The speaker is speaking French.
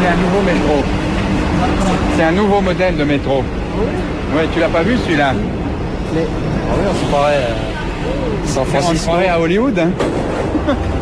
un nouveau métro. C'est un nouveau modèle de métro. Ouais, tu l'as pas vu celui-là? Oui, on se croirait San On se Francisco. croirait à Hollywood, hein.